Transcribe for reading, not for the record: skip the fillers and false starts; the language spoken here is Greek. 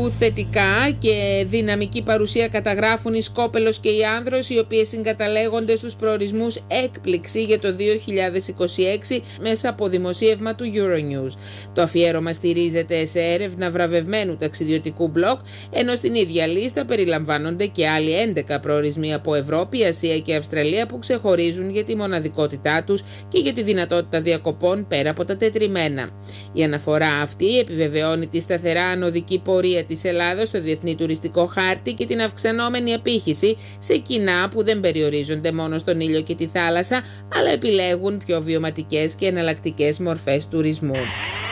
τουρισμού θετικά και δυναμική παρουσία καταγράφουν η Σκόπελος και η Άνδρος, οι οποίες συγκαταλέγονται στους προορισμούς έκπληξη για το 2026 μέσα από δημοσίευμα του Euronews. Το αφιέρωμα στηρίζεται σε έρευνα βραβευμένου ταξιδιωτικού blog, ενώ στην ίδια λίστα περιλαμβάνονται και άλλοι 11 προορισμοί από Ευρώπη, Ασία και Αυστραλία που ξεχωρίζουν για τη μοναδικότητά τους και για τη δυνατότητα διακοπών πέρα από τα τετριμένα. Η αναφορά αυτή επιβεβαιώνει τη σταθερά ανωδική πορεία της Ελλάδας στο διεθνή τουριστικό χάρτη και την αυξανόμενη απήχηση σε κοινά που δεν περιορίζονται μόνο στον ήλιο και τη θάλασσα, αλλά επιλέγουν πιο βιωματικές και εναλλακτικές μορφές τουρισμού.